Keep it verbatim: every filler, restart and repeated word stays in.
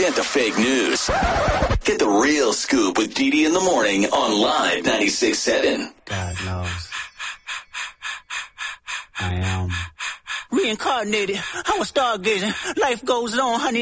Forget the fake news. Get the real scoop with Dee in the morning on Live ninety-six point seven. God knows. I am reincarnated. I was stargazing. Life goes on, honey.